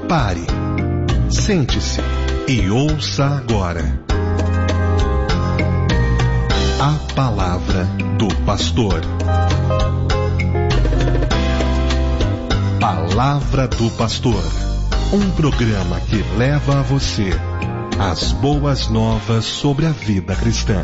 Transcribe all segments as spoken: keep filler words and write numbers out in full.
Pare, sente-se e ouça agora a palavra do pastor. Palavra do Pastor, um programa que leva a você as boas novas sobre a vida cristã.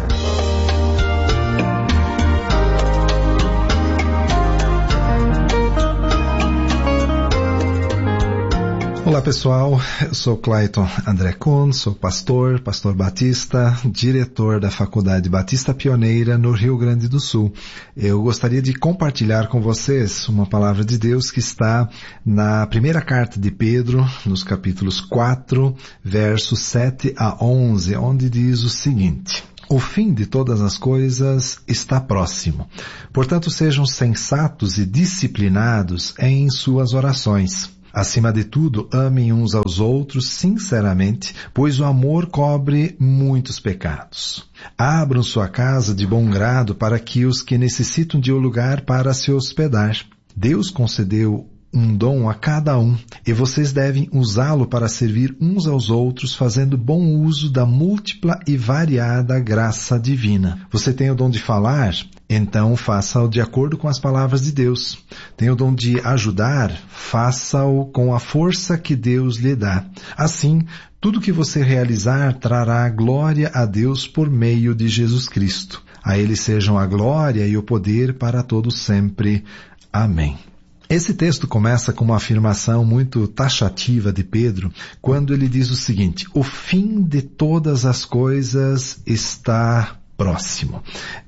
Olá pessoal, eu sou Clayton André Kuhn, sou pastor, pastor batista, diretor da Faculdade Batista Pioneira no Rio Grande do Sul. Eu gostaria de compartilhar com vocês uma palavra de Deus que está na primeira carta de Pedro, nos capítulos quatro, versos sete a onze, onde diz o seguinte: o fim de todas as coisas está próximo. Portanto, sejam sensatos e disciplinados em suas orações. Acima de tudo, amem uns aos outros sinceramente, pois o amor cobre muitos pecados. Abram sua casa de bom grado para que os que necessitam de um lugar para se hospedar. Deus concedeu um dom a cada um, e vocês devem usá-lo para servir uns aos outros, fazendo bom uso da múltipla e variada graça divina. Você tem o dom de falar? Então faça-o de acordo com as palavras de Deus. Tem o dom de ajudar? Faça-o com a força que Deus lhe dá. Assim, tudo que você realizar trará glória a Deus por meio de Jesus Cristo. A Ele sejam a glória e o poder para todos sempre. Amém. Esse texto começa com uma afirmação muito taxativa de Pedro, quando ele diz o seguinte: o fim de todas as coisas está próximo.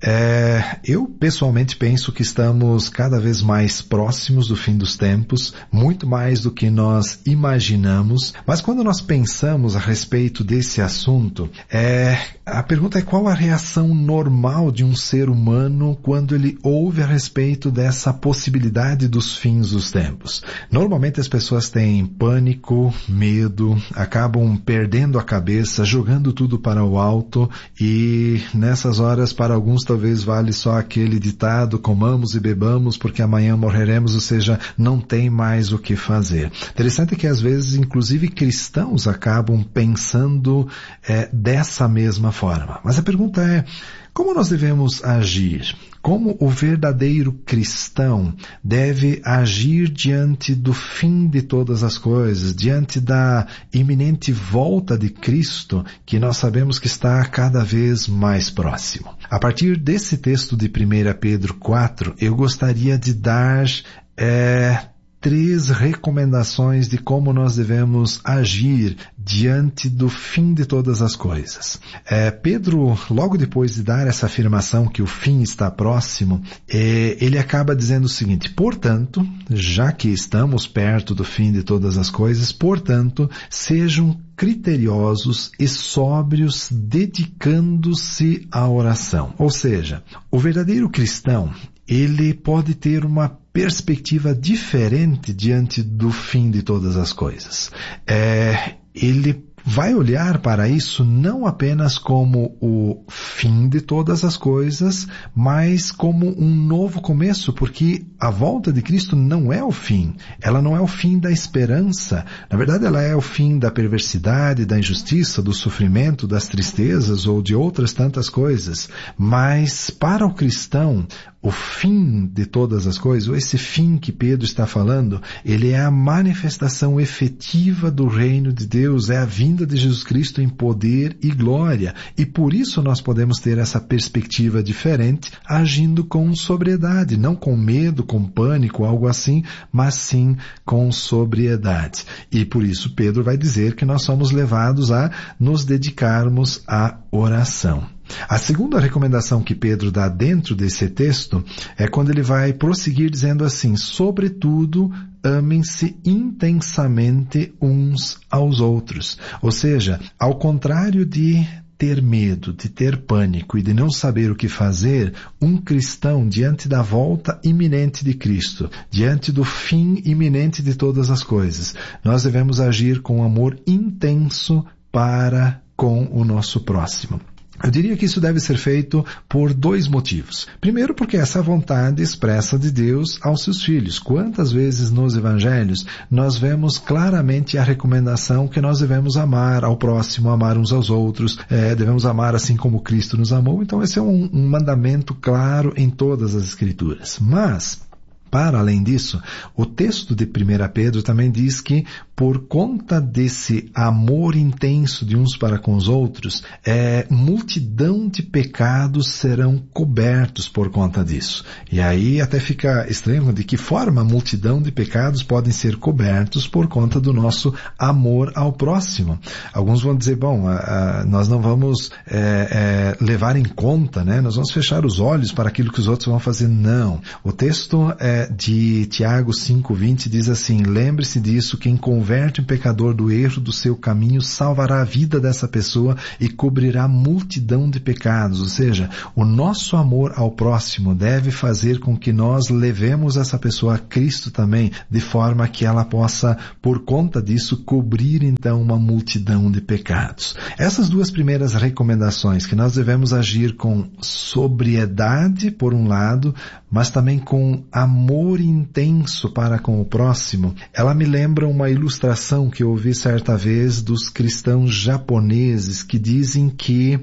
É, eu pessoalmente penso que estamos cada vez mais próximos do fim dos tempos, muito mais do que nós imaginamos, mas quando nós pensamos a respeito desse assunto, é, a pergunta é qual a reação normal de um ser humano quando ele ouve a respeito dessa possibilidade dos fins dos tempos. Normalmente as pessoas têm pânico, medo, acabam perdendo a cabeça, jogando tudo para o alto e nessa Nessas horas, para alguns talvez vale só aquele ditado: comamos e bebamos porque amanhã morreremos, ou seja, não tem mais o que fazer. Interessante que às vezes, inclusive cristãos acabam pensando é, dessa mesma forma. Mas a pergunta é: como nós devemos agir? Como o verdadeiro cristão deve agir diante do fim de todas as coisas, diante da iminente volta de Cristo, que nós sabemos que está cada vez mais próximo? A partir desse texto de primeira Pedro quatro, eu gostaria de dar é, três recomendações de como nós devemos agir diante do fim de todas as coisas. É, Pedro, logo depois de dar essa afirmação que o fim está próximo, é, ele acaba dizendo o seguinte: portanto, já que estamos perto do fim de todas as coisas, portanto, sejam criteriosos e sóbrios, dedicando-se à oração. Ou seja, o verdadeiro cristão, ele pode ter uma perspectiva diferente diante do fim de todas as coisas. É, ele vai olhar para isso não apenas como o fim de todas as coisas, mas como um novo começo, porque a volta de Cristo não é o fim. Ela não é o fim da esperança. Na verdade, ela é o fim da perversidade, da injustiça, do sofrimento, das tristezas ou de outras tantas coisas. Mas para o cristão, o fim de todas as coisas, ou esse fim que Pedro está falando, ele é a manifestação efetiva do reino de Deus, é a vinda de Jesus Cristo em poder e glória. E por isso nós podemos ter essa perspectiva diferente, agindo com sobriedade, não com medo, com pânico, algo assim, mas sim com sobriedade. E por isso Pedro vai dizer que nós somos levados a nos dedicarmos à oração. A segunda recomendação que Pedro dá dentro desse texto é quando ele vai prosseguir dizendo assim: sobretudo, amem-se intensamente uns aos outros. Ou seja, ao contrário de ter medo, de ter pânico e de não saber o que fazer, um cristão, diante da volta iminente de Cristo, diante do fim iminente de todas as coisas, nós devemos agir com amor intenso para com o nosso próximo. Eu diria que isso deve ser feito por dois motivos. Primeiro, porque essa é a vontade expressa de Deus aos seus filhos. Quantas vezes nos evangelhos nós vemos claramente a recomendação que nós devemos amar ao próximo, amar uns aos outros, é, devemos amar assim como Cristo nos amou. Então esse é um, um mandamento claro em todas as Escrituras. Mas, para além disso, o texto de primeira Pedro também diz que por conta desse amor intenso de uns para com os outros, é, multidão de pecados serão cobertos por conta disso. E aí até fica estranho de que forma multidão de pecados podem ser cobertos por conta do nosso amor ao próximo. Alguns vão dizer, bom, a, a, nós não vamos é, é, levar em conta, né? Nós vamos fechar os olhos para aquilo que os outros vão fazer. Não. O texto é, de Tiago cinco, vinte diz assim, lembre-se disso, quem converte um pecador do erro do seu caminho salvará a vida dessa pessoa e cobrirá multidão de pecados. Ou seja, o nosso amor ao próximo deve fazer com que nós levemos essa pessoa a Cristo também, de forma que ela possa, por conta disso, cobrir então uma multidão de pecados. Essas duas primeiras recomendações, que nós devemos agir com sobriedade, por um lado, mas também com amor intenso para com o próximo, ela me lembra uma ilustração que eu ouvi certa vez dos cristãos japoneses que dizem que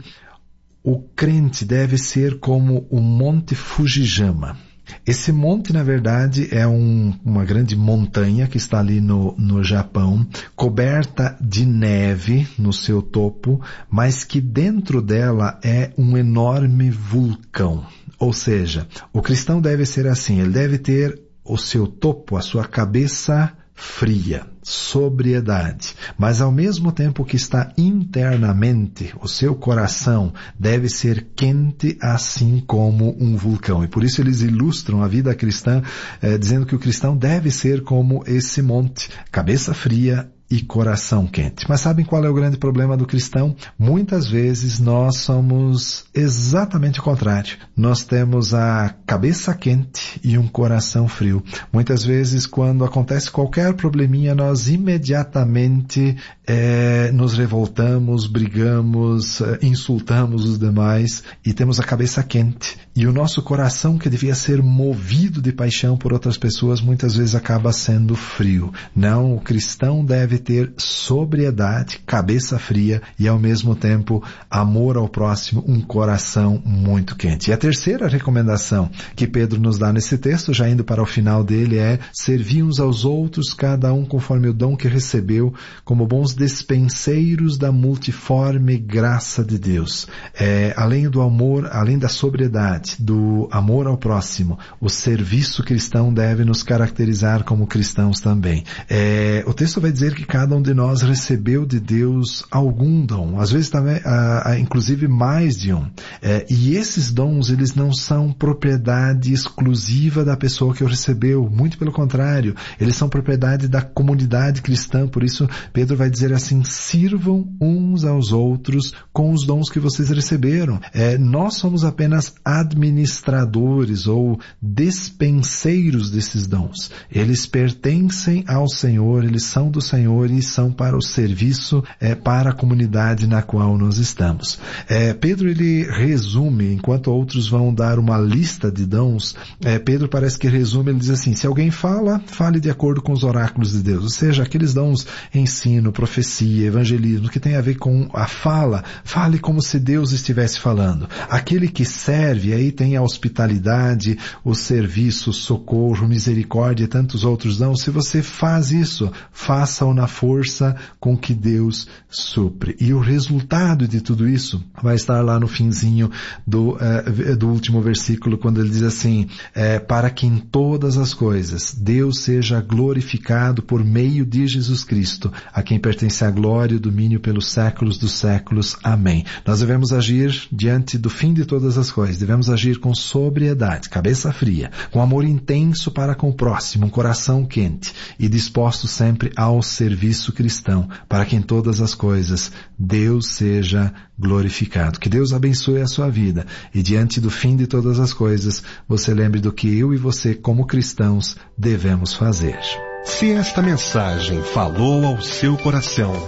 o crente deve ser como o Monte Fujiyama. Esse monte, na verdade, é um, uma grande montanha que está ali no, no Japão, coberta de neve no seu topo, mas que dentro dela é um enorme vulcão. Ou seja, o cristão deve ser assim, ele deve ter o seu topo, a sua cabeça fria, sobriedade, mas ao mesmo tempo que está internamente, o seu coração deve ser quente assim como um vulcão. E por isso eles ilustram a vida cristã eh, dizendo que o cristão deve ser como esse monte, cabeça fria e coração quente. Mas sabem qual é o grande problema do cristão? Muitas vezes nós somos exatamente o contrário. Nós temos a cabeça quente e um coração frio. Muitas vezes, quando acontece qualquer probleminha, nós imediatamente é, nos revoltamos, brigamos, insultamos os demais e temos a cabeça quente. E o nosso coração, que devia ser movido de paixão por outras pessoas, muitas vezes acaba sendo frio. Não, o cristão deve ter sobriedade, cabeça fria e ao mesmo tempo amor ao próximo, um coração muito quente. E a terceira recomendação que Pedro nos dá nesse texto, já indo para o final dele, é servir uns aos outros, cada um conforme o dom que recebeu, como bons despenseiros da multiforme graça de Deus. É, além do amor, além da sobriedade, do amor ao próximo, o serviço cristão deve nos caracterizar como cristãos também. É, o texto vai dizer que cada um de nós recebeu de Deus algum dom, às vezes também, ah, ah, inclusive mais de um. É, e esses dons, eles não são propriedade exclusiva da pessoa que o recebeu, muito pelo contrário, eles são propriedade da comunidade cristã. Por isso Pedro vai dizer assim, sirvam uns aos outros com os dons que vocês receberam. É, nós somos apenas administradores ou despenseiros desses dons. Eles pertencem ao Senhor, eles são do Senhor e são para o serviço, é, para a comunidade na qual nós estamos. É, Pedro, ele resume, enquanto outros vão dar uma lista de dons, é, Pedro parece que resume, ele diz assim, se alguém fala, fale de acordo com os oráculos de Deus, ou seja, aqueles dons, ensino, profecia, evangelismo, que tem a ver com a fala, fale como se Deus estivesse falando. Aquele que serve, aí tem a hospitalidade, o serviço, o socorro, misericórdia e tantos outros dons. Se você faz isso, faça-o na força com que Deus supre. E o resultado de tudo isso vai estar lá no finzinho do, uh, do último versículo, quando ele diz assim, é, para que em todas as coisas Deus seja glorificado por meio de Jesus Cristo, a quem pertence a glória e o domínio pelos séculos dos séculos. Amém. Nós devemos agir diante do fim de todas as coisas, devemos agir com sobriedade, cabeça fria, com amor intenso para com o próximo, um coração quente e disposto sempre ao serviço cristão, para que em todas as coisas Deus seja glorificado. Que Deus abençoe a sua vida e diante do fim de todas as coisas, você lembre do que eu e você, como cristãos, devemos fazer. Se esta mensagem falou ao seu coração,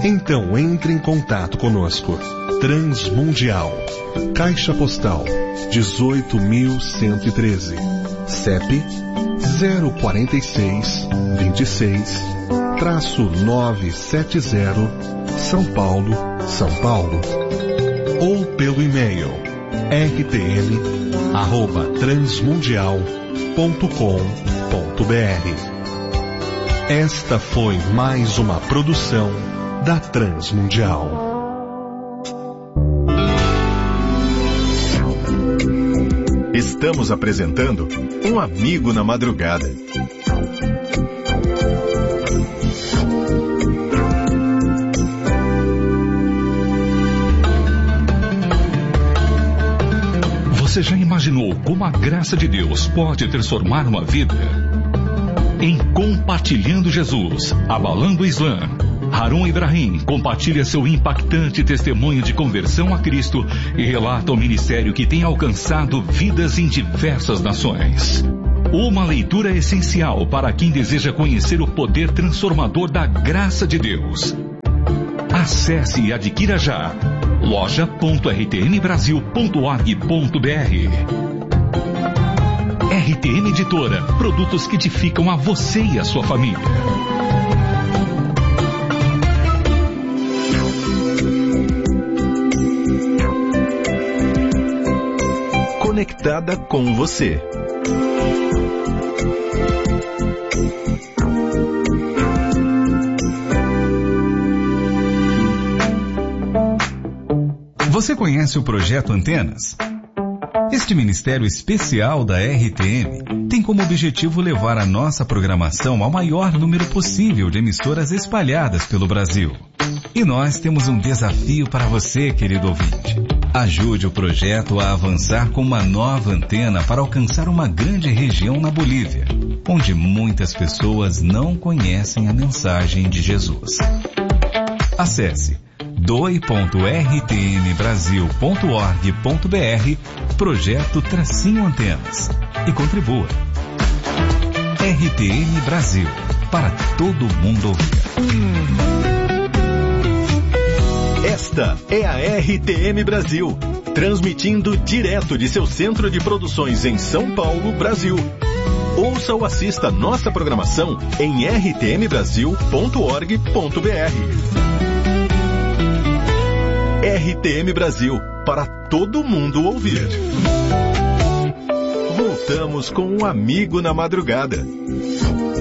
Então entre em contato conosco. Transmundial. Caixa Postal dezoito mil cento e treze. C E P zero quarenta e seis, vinte e seis, traço novecentos e setenta, São Paulo, São Paulo. Ou pelo e-mail r t m arroba transmundial ponto com ponto b r. Esta foi mais uma produção da Transmundial. Estamos apresentando Um Amigo na Madrugada. Você já imaginou como a graça de Deus pode transformar uma vida? Em Compartilhando Jesus, Abalando o Islã, Harun Ibrahim compartilha seu impactante testemunho de conversão a Cristo e relata o ministério que tem alcançado vidas em diversas nações. Uma leitura essencial para quem deseja conhecer o poder transformador da graça de Deus. Acesse e adquira já loja ponto r t m brasil ponto org ponto b r. R T M Editora, produtos que edificam a você e a sua família. Conectada com você. Você conhece o Projeto Antenas? Este ministério especial da R T M tem como objetivo levar a nossa programação ao maior número possível de emissoras espalhadas pelo Brasil. E nós temos um desafio para você, querido ouvinte. Ajude o projeto a avançar com uma nova antena para alcançar uma grande região na Bolívia, onde muitas pessoas não conhecem a mensagem de Jesus. Acesse doe ponto r t m brasil ponto org ponto b r, projeto Tracinho Antenas, e contribua. R T M Brasil, para todo mundo ouvir. Esta é a R T M Brasil, transmitindo direto de seu centro de produções em São Paulo, Brasil. Ouça ou assista nossa programação em r t m brasil ponto org ponto b r. R T M Brasil, para todo mundo ouvir. Voltamos com Um Amigo na Madrugada.